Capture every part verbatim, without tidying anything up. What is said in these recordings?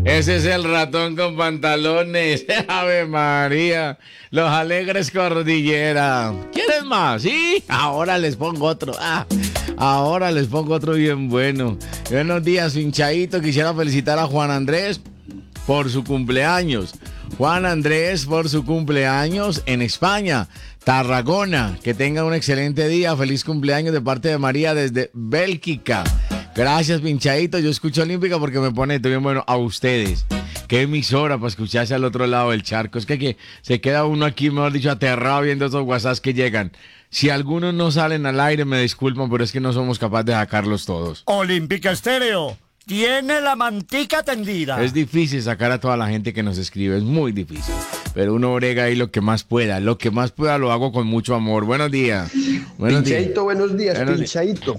Ese es el ratón con pantalones. Ave María. Los alegres cordillera. ¿Quieres más? Sí. Ahora les pongo otro. Ah, ahora les pongo otro bien bueno. Buenos días, hinchadito. Quisiera felicitar a Juan Andrés por su cumpleaños. Juan Andrés por su cumpleaños en España, Tarragona. Que tenga un excelente día. Feliz cumpleaños de parte de María desde Bélgica. Gracias, pinchadito. Yo escucho Olímpica porque me pone todo bien bueno a ustedes. Qué emisora para escucharse al otro lado del charco. Es que, que se queda uno aquí, mejor dicho, aterrado viendo esos WhatsApps que llegan. Si algunos no salen al aire, me disculpan, pero es que no somos capaces de sacarlos todos. Olímpica Estéreo tiene la mantica tendida. Es difícil sacar a toda la gente que nos escribe, es muy difícil. Pero uno brega ahí lo que más pueda. Lo que más pueda lo hago con mucho amor. Buenos días. Buenos Pinchadito, días. buenos días, Buenos Pinchadito.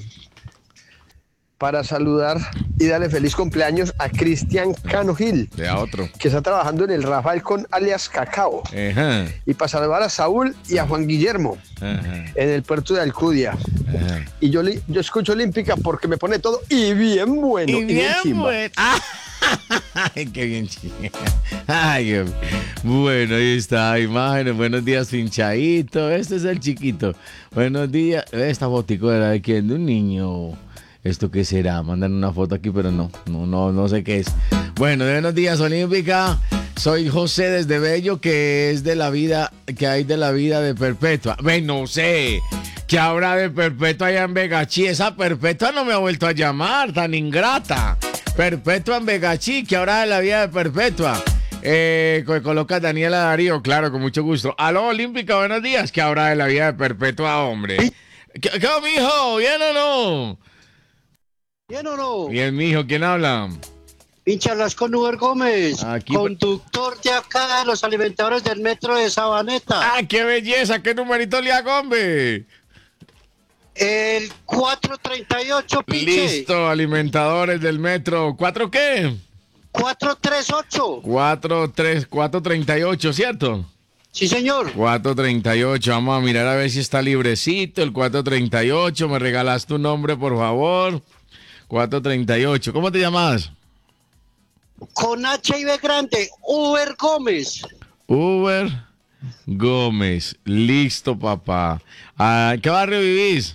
Para saludar y darle feliz cumpleaños a Cristian Cano Gil, De a otro. que está trabajando en el Rafael con alias Cacao. Ajá. Y para saludar a Saúl y a Juan Guillermo Ajá. en el puerto de Alcudia. Ajá. Y yo, li- yo escucho Olímpica porque me pone todo y bien bueno. Y bien chimba. bueno. Ay, qué bien chido. Ay, qué- bueno, ahí está. Imágenes. Buenos días, pinchadito. Este es el chiquito. Buenos días. Esta fotico era de quién, de un niño. ¿Esto qué será? Mandan una foto aquí, pero no, no, no, no sé qué es. Bueno, buenos días, Olímpica. Soy José desde Bello, que es de la vida, que hay de la vida de Perpetua. Ve, no sé. ¿Qué habrá de Perpetua allá en Vegachí? Esa Perpetua no me ha vuelto a llamar, tan ingrata. Perpetua en Vegachí, ¿qué habrá de la vida de Perpetua? Eh, co- coloca Daniela Darío, claro, con mucho gusto. Aló, Olímpica, buenos días. ¿Qué habrá de la vida de Perpetua, hombre? ¿Qué, qué mijo? ¿Bien o no? ¿Bien o no? Bien, mijo, ¿quién habla? Pincharlas con Uber Gómez, Aquí- conductor de acá de los alimentadores del metro de Sabaneta. ¡Ah, qué belleza! ¿Qué numerito le hago, hombre? El cuatrocientos treinta y ocho, pinche. Listo, alimentadores del metro. ¿Cuatro qué? cuatrocientos treinta y ocho. Cuatro, tres, cuatro treinta y ocho, ¿cierto? Sí, señor. Cuatro treinta y ocho, vamos a mirar a ver si está librecito. El cuatro treinta y ocho, me regalas tu nombre, por favor. cuatro treinta y ocho, ¿cómo te llamas? Con H y B grande, Uber Gómez. Uber Gómez. Listo, papá. ¿A qué barrio vivís?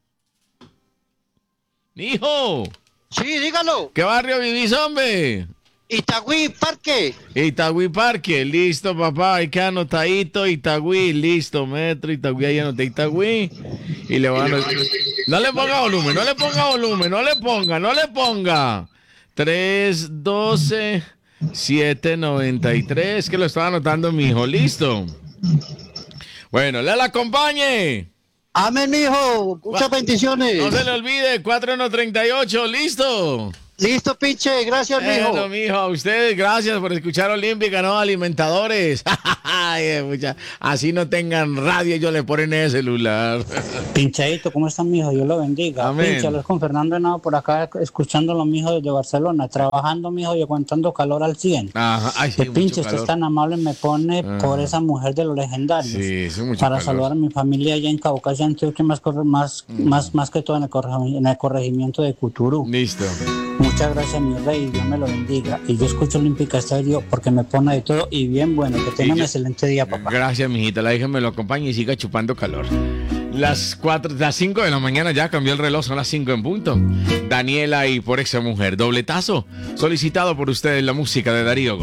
Hijo, Sí, dígalo. ¿qué barrio vivís, hombre? Itagüí, Parque. Itagüí Parque, listo, papá, ahí queda anotadito, Itagüí, listo, metro, Itagüí, ahí anoté Itagüí, y le van a... No le ponga volumen, no le ponga volumen, no le ponga, no le ponga. tres doce siete noventa y tres, que lo estaba anotando mi hijo, listo. Bueno, le la acompañe. Amén, mijo. Muchas bendiciones. No se le olvide, cuatro uno treinta y ocho, listo. Listo, pinche. Gracias, mijo. Bueno, mijo, a ustedes, gracias por escuchar Olímpica, ¿no? Alimentadores. Ay, mucha- así no tengan radio, ellos le ponen el celular. Pinchadito, ¿cómo están, mijo? Dios lo bendiga. Amén. Pinchalo, es con Fernando Henao por acá, escuchando a los mijos desde Barcelona, trabajando, mijo, y aguantando calor al cien. Ajá, ay, sí, Pues, mucho pinche, usted calor. es tan amable, me pone Ah. por esa mujer de los legendarios. Sí, eso es mucho Para calor. saludar a mi familia allá en Caucasia, Antioquia, más, corre- más, más, más que todo en el, corregi- en el corregimiento de Cuturú. Listo. Muchas gracias, mi rey, Dios me lo bendiga. Y yo escucho Olímpica Estéreo porque me pone de todo y bien bueno. Que tenga Y un yo- excelente día, papá. Gracias, mijita. La hija me lo acompaña y siga chupando calor. Las cuatro, las cinco de la mañana ya cambió el reloj, son las cinco en punto. Daniela y por esa mujer, dobletazo. Solicitado por ustedes la música de Darío.